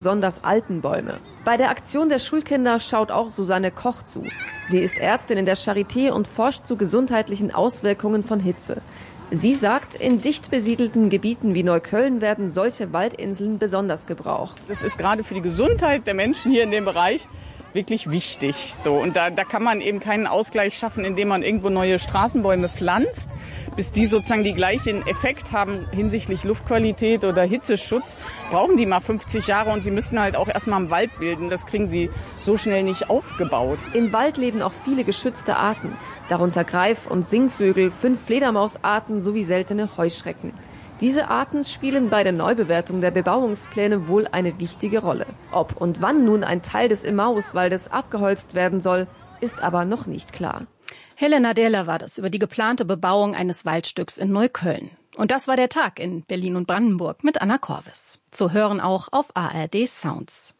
besonders alten Bäume. Bei der Aktion der Schulkinder schaut auch Susanne Koch zu. Sie ist Ärztin in der Charité und forscht zu gesundheitlichen Auswirkungen von Hitze. Sie sagt, in dicht besiedelten Gebieten wie Neukölln werden solche Waldinseln besonders gebraucht. Das ist gerade für die Gesundheit der Menschen hier in dem Bereich wirklich wichtig. So, und da kann man eben keinen Ausgleich schaffen, indem man irgendwo neue Straßenbäume pflanzt, bis die sozusagen die gleichen Effekt haben hinsichtlich Luftqualität oder Hitzeschutz, brauchen die mal 50 Jahre und sie müssen halt auch erstmal einen Wald bilden. Das kriegen sie so schnell nicht aufgebaut. Im Wald leben auch viele geschützte Arten, darunter Greif- und Singvögel, 5 Fledermausarten sowie seltene Heuschrecken. Diese Arten spielen bei der Neubewertung der Bebauungspläne wohl eine wichtige Rolle. Ob und wann nun ein Teil des Emmauswaldes abgeholzt werden soll, ist aber noch nicht klar. Helena Derler war das über die geplante Bebauung eines Waldstücks in Neukölln. Und das war der Tag in Berlin und Brandenburg mit Anna Korvis. Zu hören auch auf ARD Sounds.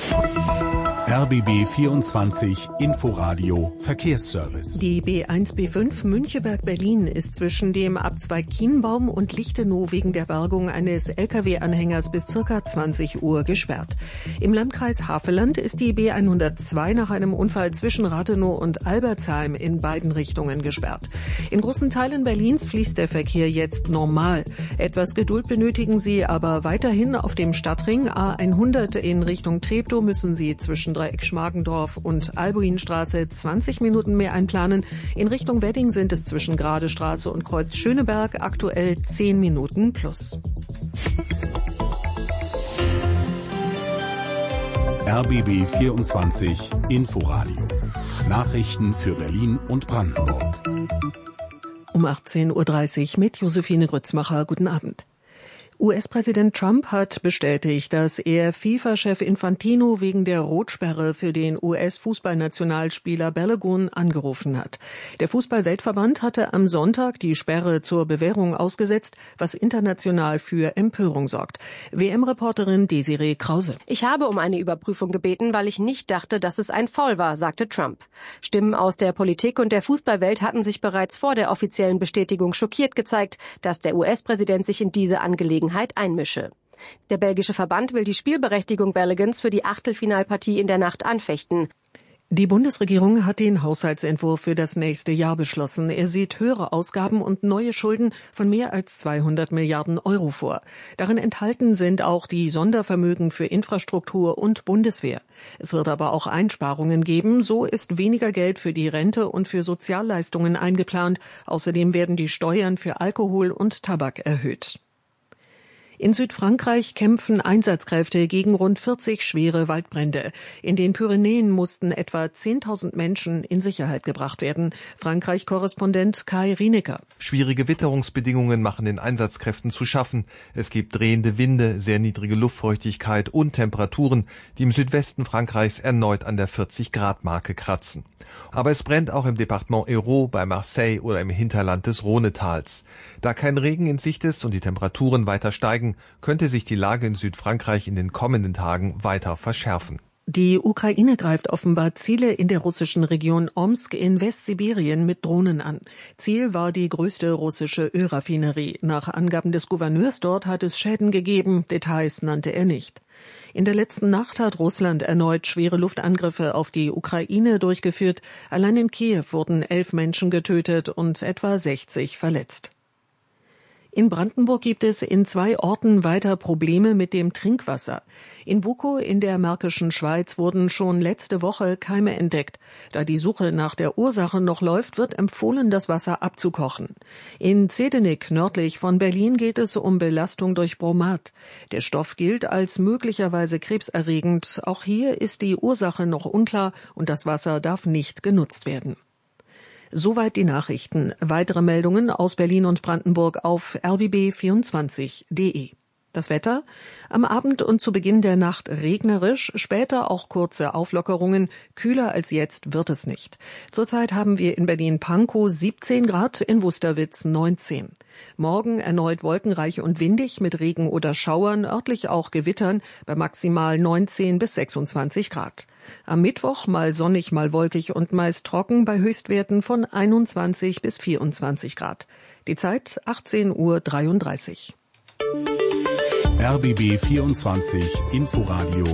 RBB 24 Inforadio Verkehrsservice. Die B1 B5 Müncheberg-Berlin ist zwischen dem Abzweig Kienbaum und Lichtenau wegen der Bergung eines Lkw-Anhängers bis ca. 20 Uhr gesperrt. Im Landkreis Havelland ist die B102 nach einem Unfall zwischen Rathenow und Albertsheim in beiden Richtungen gesperrt. In großen Teilen Berlins fließt der Verkehr jetzt normal. Etwas Geduld benötigen Sie aber weiterhin auf dem Stadtring A100 in Richtung Treptow müssen Sie zwischen Dreieck Schmargendorf und Albuinstraße 20 Minuten mehr einplanen. In Richtung Wedding sind es zwischen Gradestraße und Kreuz Schöneberg aktuell 10 Minuten plus. RBB 24 Inforadio. Nachrichten für Berlin und Brandenburg. Um 18.30 Uhr mit Josephine Grützmacher. Guten Abend. US-Präsident Trump hat bestätigt, dass er FIFA-Chef Infantino wegen der Rotsperre für den US-Fußballnationalspieler Balogun angerufen hat. Der Fußball-Weltverband hatte am Sonntag die Sperre zur Bewährung ausgesetzt, was international für Empörung sorgt. WM-Reporterin Desiree Krause. Ich habe um eine Überprüfung gebeten, weil ich nicht dachte, dass es ein Foul war, sagte Trump. Stimmen aus der Politik und der Fußballwelt hatten sich bereits vor der offiziellen Bestätigung schockiert gezeigt, dass der US-Präsident sich in diese Angelegenheit einmische. Der belgische Verband will die Spielberechtigung Balogans für die Achtelfinalpartie in der Nacht anfechten. Die Bundesregierung hat den Haushaltsentwurf für das nächste Jahr beschlossen. Er sieht höhere Ausgaben und neue Schulden von mehr als 200 Milliarden Euro vor. Darin enthalten sind auch die Sondervermögen für Infrastruktur und Bundeswehr. Es wird aber auch Einsparungen geben. So ist weniger Geld für die Rente und für Sozialleistungen eingeplant. Außerdem werden die Steuern für Alkohol und Tabak erhöht. In Südfrankreich kämpfen Einsatzkräfte gegen rund 40 schwere Waldbrände. In den Pyrenäen mussten etwa 10.000 Menschen in Sicherheit gebracht werden. Frankreich-Korrespondent Kai Rienecker. Schwierige Witterungsbedingungen machen den Einsatzkräften zu schaffen. Es gibt drehende Winde, sehr niedrige Luftfeuchtigkeit und Temperaturen, die im Südwesten Frankreichs erneut an der 40-Grad-Marke kratzen. Aber es brennt auch im Departement Hérault, bei Marseille oder im Hinterland des Rhonetals. Da kein Regen in Sicht ist und die Temperaturen weiter steigen, könnte sich die Lage in Südfrankreich in den kommenden Tagen weiter verschärfen. Die Ukraine greift offenbar Ziele in der russischen Region Omsk in Westsibirien mit Drohnen an. Ziel war die größte russische Ölraffinerie. Nach Angaben des Gouverneurs dort hat es Schäden gegeben, Details nannte er nicht. In der letzten Nacht hat Russland erneut schwere Luftangriffe auf die Ukraine durchgeführt. Allein in Kiew wurden 11 Menschen getötet und etwa 60 verletzt. In Brandenburg gibt es in 2 Orten weiter Probleme mit dem Trinkwasser. In Bukow in der Märkischen Schweiz wurden schon letzte Woche Keime entdeckt. Da die Suche nach der Ursache noch läuft, wird empfohlen, das Wasser abzukochen. In Zedenik nördlich von Berlin geht es um Belastung durch Bromat. Der Stoff gilt als möglicherweise krebserregend. Auch hier ist die Ursache noch unklar und das Wasser darf nicht genutzt werden. Soweit die Nachrichten. Weitere Meldungen aus Berlin und Brandenburg auf rbb24.de. Das Wetter? Am Abend und zu Beginn der Nacht regnerisch, später auch kurze Auflockerungen. Kühler als jetzt wird es nicht. Zurzeit haben wir in Berlin-Pankow 17 Grad, in Wusterwitz 19. Morgen erneut wolkenreich und windig mit Regen oder Schauern, örtlich auch Gewittern bei maximal 19 bis 26 Grad. Am Mittwoch mal sonnig, mal wolkig und meist trocken bei Höchstwerten von 21 bis 24 Grad. Die Zeit 18:33 Uhr. RBB 24 Inforadio